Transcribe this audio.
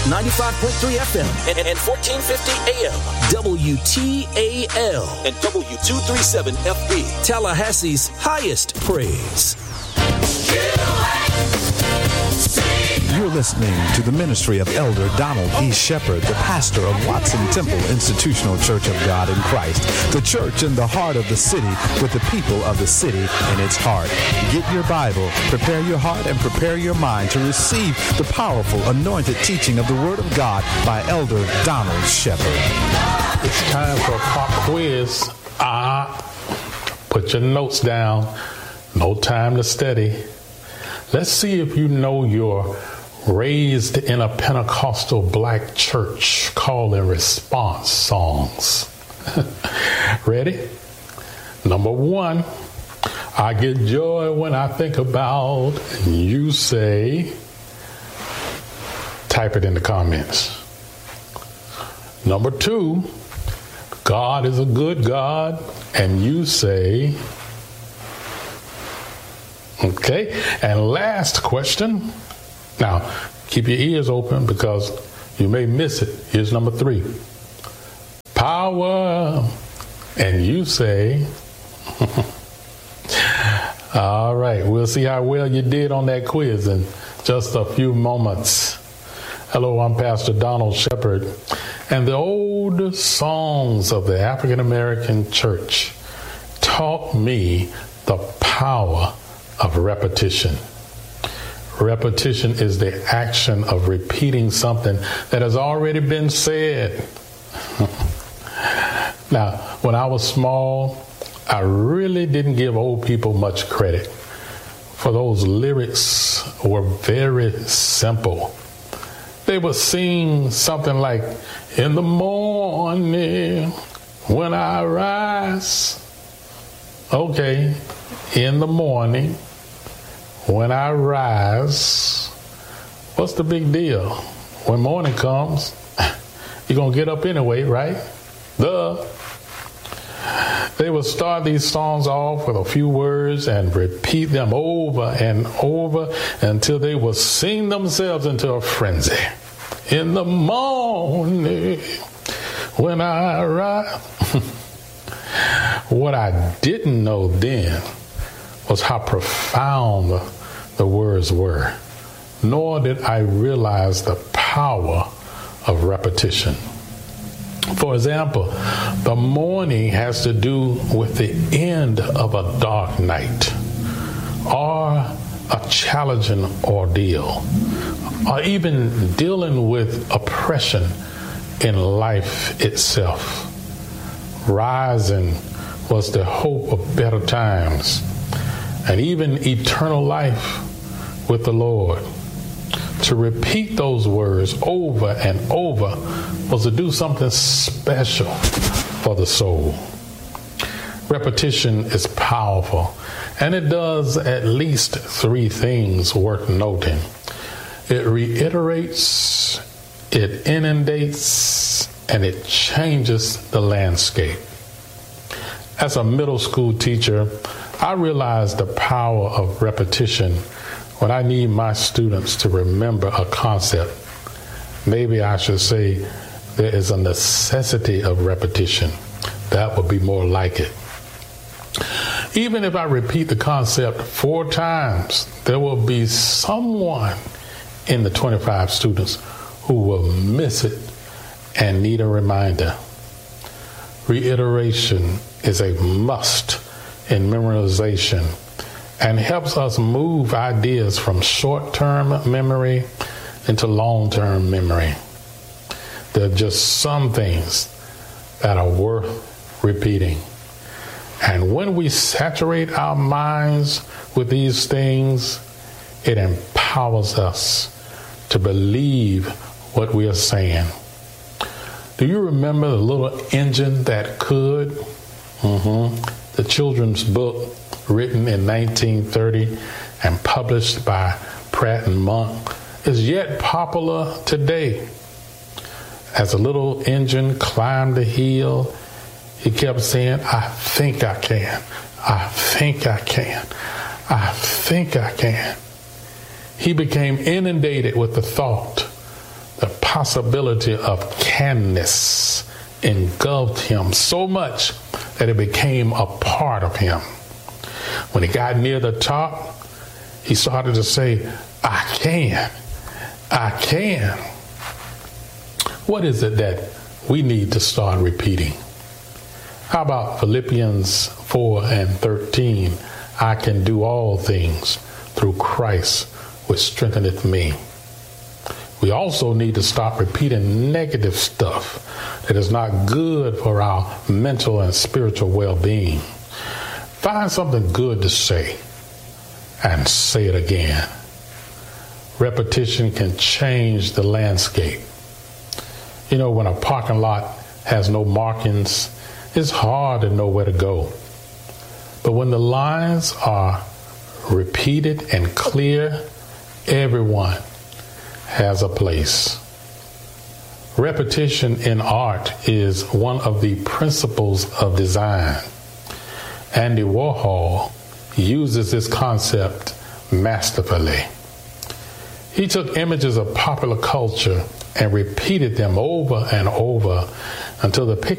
95.3 FM and 1450 AM. WTAL and W237 FB. Tallahassee's highest praise. You're listening to the ministry of Elder Donald E. Shepherd, the pastor of Watson Temple Institutional Church of God in Christ, the church in the heart of the city with the people of the city in its heart. Get your Bible, prepare your heart, and prepare your mind to receive the powerful, anointed teaching of the Word of God by Elder Donald Shepherd. It's time for a pop quiz. Put your notes down. No time to study. Let's see if you know your raised in a Pentecostal black church call and response songs. Ready? Number 1, I get joy when I think about, and you say, type it in the comments. Number 2, God is a good God, and you say, okay. And last question. Now, keep your ears open because you may miss it. Here's number 3. Power. And you say, all right, we'll see how well you did on that quiz in just a few moments. Hello, I'm Pastor Donald Shepherd, and the old songs of the African American church taught me the power of repetition. Repetition is the action of repeating something that has already been said. Now, when I was small, I really didn't give old people much credit, for those lyrics were very simple. They would sing something like, in the morning when I rise. Okay, in the morning when I rise. What's the big deal? When morning comes, you're going to get up anyway, right? They would start these songs off with a few words and repeat them over and over until they would sing themselves into a frenzy. In the morning when I rise. What I didn't know then was how profound the words were, nor did I realize the power of repetition. For example, the morning has to do with the end of a dark night, or a challenging ordeal, or even dealing with oppression in life itself. Rising was the hope of better times and even eternal life with the Lord. To repeat those words over and over was to do something special for the soul. Repetition is powerful, and it does at least 3 things worth noting. It reiterates, it inundates, and it changes the landscape. As a middle school teacher, I realize the power of repetition when I need my students to remember a concept. Maybe I should say there is a necessity of repetition. That would be more like it. Even if I repeat the concept 4 times, there will be someone in the 25 students who will miss it and need a reminder. Reiteration is a must in memorization and helps us move ideas from short-term memory into long-term memory. There are just some things that are worth repeating. And when we saturate our minds with these things, it empowers us to believe what we are saying. Do you remember the little engine that could? The children's book written in 1930 and published by Pratt and Monk is yet popular today. As the little engine climbed the hill, he kept saying, I think I can. I think I can. I think I can. He became inundated with the thought The possibility of canness engulfed him so much that it became a part of him. When he got near the top, he started to say, I can. What is it that we need to start repeating? How about Philippians 4:13? I can do all things through Christ which strengtheneth me. We also need to stop repeating negative stuff that is not good for our mental and spiritual well-being. Find something good to say and say it again. Repetition can change the landscape. You know, when a parking lot has no markings, it's hard to know where to go. But when the lines are repeated and clear, everyone has a place. Repetition in art is one of the principles of design. Andy Warhol uses this concept masterfully. He took images of popular culture and repeated them over and over until the picture